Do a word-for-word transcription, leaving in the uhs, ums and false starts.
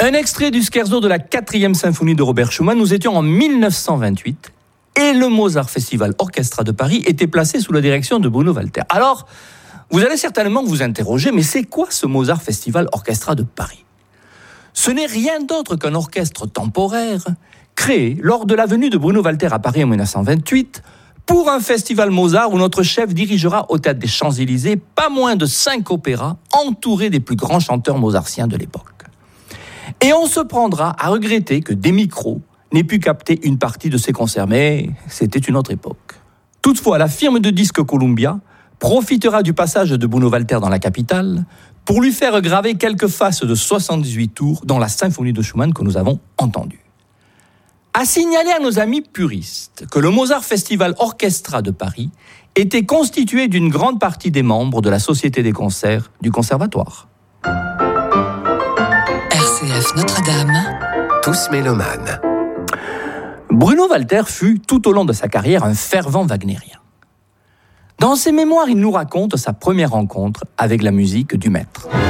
Un extrait du scherzo de la quatrième symphonie de Robert Schumann. Nous étions en mille neuf cent vingt-huit et le Mozart Festival Orchestra de Paris était placé sous la direction de Bruno Walter. Alors, vous allez certainement vous interroger, mais c'est quoi ce Mozart Festival Orchestra de Paris ? Ce n'est rien d'autre qu'un orchestre temporaire créé lors de la venue de Bruno Walter à Paris en mille neuf cent vingt-huit pour un festival Mozart où notre chef dirigera au Théâtre des Champs-Élysées pas moins de cinq opéras entourés des plus grands chanteurs mozartiens de l'époque. Et on se prendra à regretter que des micros n'aient pu capter une partie de ces concerts, mais c'était une autre époque. Toutefois, la firme de disques Columbia profitera du passage de Bruno Walter dans la capitale pour lui faire graver quelques faces de soixante-dix-huit tours dans la symphonie de Schumann que nous avons entendue. À signaler à nos amis puristes que le Mozart Festival Orchestra de Paris était constitué d'une grande partie des membres de la Société des concerts du Conservatoire. R C F Notre-Dame. Tous mélomanes. Bruno Walter fut tout au long de sa carrière un fervent wagnérien. Dans ses mémoires, il nous raconte sa première rencontre avec la musique du maître.